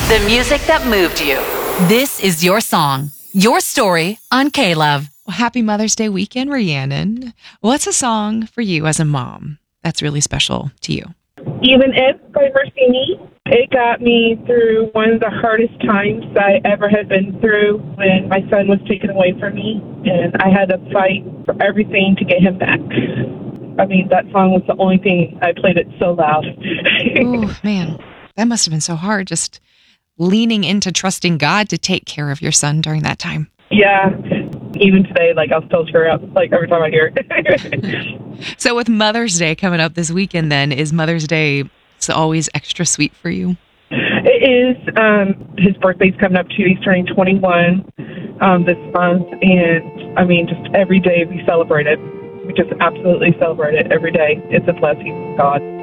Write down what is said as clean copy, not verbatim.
The music that moved you. This is your song, your story on K-Love. Well, happy Mother's Day weekend, Rhiannon. What's a song for you as a mom that's really special to you? Even If by Mercy. It got me through one of the hardest times I ever had been through when my son was taken away from me, and I had to fight for everything to get him back. I mean, that song was the only thing. I played it so loud. Oh, man. That must have been so hard, just leaning into trusting God to take care of your son during that time. Yeah. Even today, I'll still tear up, every time I hear it. So with Mother's Day coming up this weekend, then, is Mother's Day always extra sweet for you? It is. His birthday's coming up, too. He's turning 21 this month. And, just every day we celebrate it. We just absolutely celebrate it every day. It's a blessing from God.